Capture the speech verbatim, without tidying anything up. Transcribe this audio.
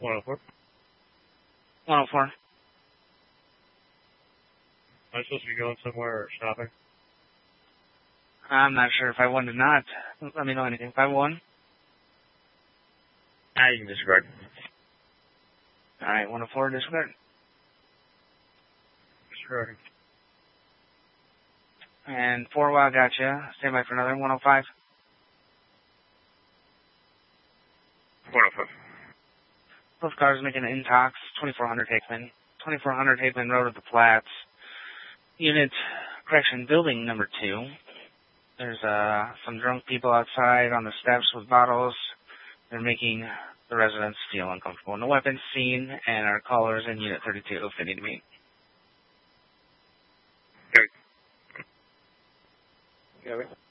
one oh four. one oh four. Am I supposed to be going somewhere or shopping? I'm not sure if I won or not. Let me know anything. If I won. Ah, you can disregard. Alright, one oh four, disregard. Disregarding. And four while gotcha. Stand by for another one oh five. one oh five. Both cars making an intox. twenty-four hundred Hickman. twenty-four hundred Hickman Road at the Flats. Unit, correction, building number two. There's uh, some drunk people outside on the steps with bottles. They're making the residents feel uncomfortable. No weapons seen, and our callers in Unit thirty-two if they need to meet. Okay. Got it.